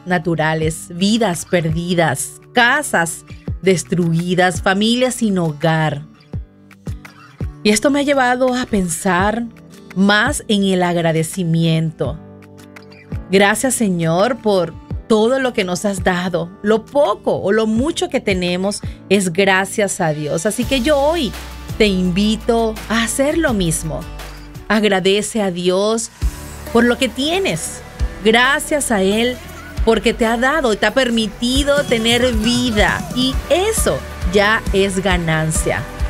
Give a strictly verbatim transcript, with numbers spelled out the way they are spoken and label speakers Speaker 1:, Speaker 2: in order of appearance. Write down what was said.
Speaker 1: naturales, vidas perdidas, casas destruidas, familias sin hogar. Y esto me ha llevado a pensar más en el agradecimiento. Gracias, Señor, por todo lo que nos has dado. Lo poco o lo mucho que tenemos es gracias a Dios. Así que yo hoy te invito a hacer lo mismo. Agradece a Dios por lo que tienes. Gracias a Él porque te ha dado y te ha permitido tener vida. Y eso ya es ganancia.